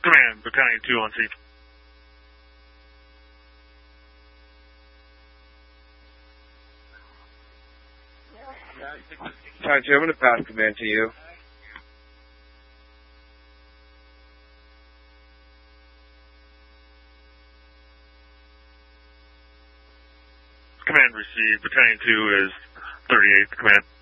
Command, Battalion 2 on scene. Battalion 2, I'm going to pass command to you. Command received. Battalion 2 is 38th command.